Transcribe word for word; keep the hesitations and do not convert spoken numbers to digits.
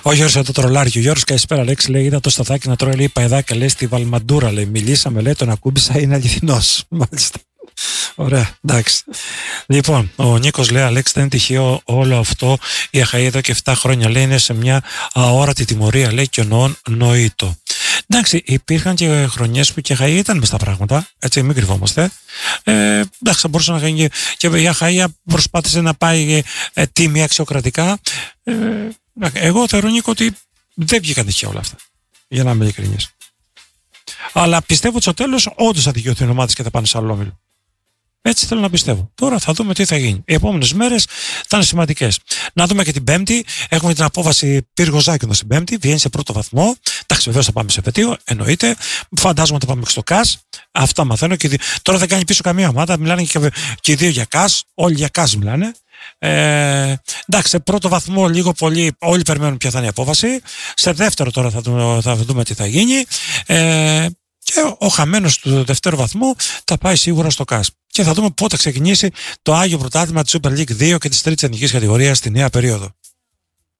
Ο Γιώργος από το τρολάριο. Ο Γιώργος, καλησπέρα. Αλέξη, λέει: είδα το σταθάκι να τρώει, λέει, παϊδάκια, λέει, στη Βαλμαντούρα. Λέει: μιλήσαμε, λέει, τον ακούμπησα, είναι αληθινός. Μάλιστα. Ωραία, εντάξει. Λοιπόν, ο Νίκος λέει: Αλέξη, δεν είναι τυχαίο όλο αυτό. Η ΑΧΑΗ εδώ και επτά χρόνια, λέει, είναι σε μια αόρατη τιμωρία, λέει, και ο νοήτο. Εντάξει, υπήρχαν και χρονιές που και η ΑΧΑΗ ήταν μες στα πράγματα, έτσι, μην κρυβόμαστε. Ε, εντάξει, θα μπορούσε να κάνει και η ΑΧΑΗ προσπάθησε να πάει ε, τίμια αξιοκρατικά. Ε, εγώ θεωρώ, Νίκο, ότι δεν βγήκαν τυχαία όλα αυτά. Για να είμαι ειλικρινής. Αλλά πιστεύω ότι στο τέλος όντως θα δικαιωθούν οι ομάδες και θα πάνε σε άλλο όμιλο. Έτσι θέλω να πιστεύω. Τώρα θα δούμε τι θα γίνει. Οι επόμενες μέρες θα είναι σημαντικές. Να δούμε και την Πέμπτη. Έχουμε την απόβαση Πύργο-Ζάκυνθο στην Πέμπτη. Βγαίνει σε πρώτο βαθμό. Εντάξει, βεβαίως θα πάμε σε επετείο. Εννοείται. Φαντάζομαι ότι θα πάμε και στο ΚΑΣ. Αυτά μαθαίνω. Και δι... Τώρα δεν κάνει πίσω καμία ομάδα. Μιλάνε και, και οι δύο για ΚΑΣ. Όλοι για ΚΑΣ μιλάνε. Ε, εντάξει, σε πρώτο βαθμό λίγο πολύ. Όλοι περιμένουν ποια θα είναι η απόφαση. Σε δεύτερο τώρα θα, θα δούμε τι θα γίνει. Ε, Και ο χαμένος του δεύτερου βαθμού θα πάει σίγουρα στο ΚΑΣ. Και θα δούμε πότε θα ξεκινήσει το Άγιο Πρωτάθλημα της Super League δύο και της τρίτης εθνικής κατηγορίας στη νέα περίοδο.